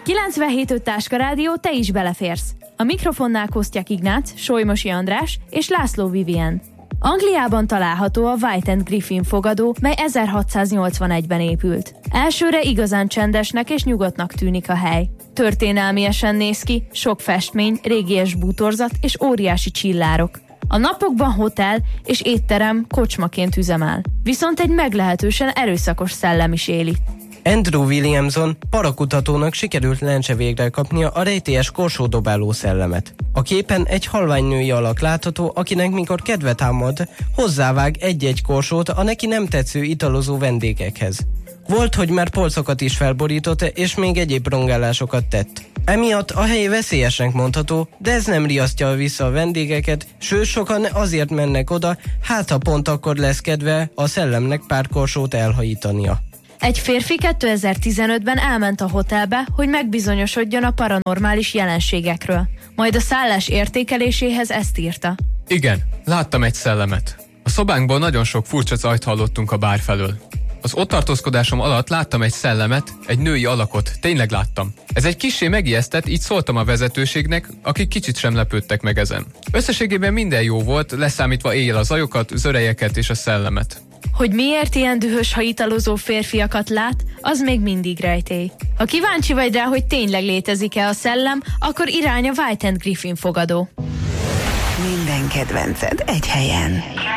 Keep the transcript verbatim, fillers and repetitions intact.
kilencvenhét öt Táska Rádió, te is beleférsz. A mikrofonnál Kosztyak Ignác, Solymosi András és László Vivien. Angliában található a White and Griffin fogadó, mely ezerhatszáznyolcvanegyben épült. Elsőre igazán csendesnek és nyugodtnak tűnik a hely. Történelmiesen néz ki, sok festmény, régies bútorzat és óriási csillárok. A napokban hotel és étterem kocsmaként üzemel. Viszont egy meglehetősen erőszakos szellem is éli. Andrew Williamson parakutatónak sikerült lencse végre kapnia a rejtélyes korsódobáló szellemet. A képen egy halvány női alak látható, akinek mikor kedve támad, hozzávág egy-egy korsót a neki nem tetsző italozó vendégekhez. Volt, hogy már polcokat is felborított, és még egyéb rongálásokat tett. Emiatt a hely veszélyesnek mondható, de ez nem riasztja vissza a vendégeket, sőt sokan azért mennek oda, hát ha pont akkor lesz kedve a szellemnek pár korsót elhajítania. Egy férfi kétezer-tizenötben elment a hotelbe, hogy megbizonyosodjon a paranormális jelenségekről. Majd a szállás értékeléséhez ezt írta. Igen, láttam egy szellemet. A szobánkból nagyon sok furcsa zajt hallottunk a bár felől. Az ott tartózkodásom alatt láttam egy szellemet, egy női alakot, tényleg láttam. Ez egy kissé megijesztett, így szóltam a vezetőségnek, akik kicsit sem lepődtek meg ezen. Összességében minden jó volt, leszámítva éjjel a zajokat, zörejeket és a szellemet. Hogy miért ilyen dühös, ha italozó férfiakat lát, az még mindig rejtély. Ha kíváncsi vagy rá, hogy tényleg létezik-e a szellem, akkor irány a White and Griffin fogadó. Minden kedvenced egy helyen.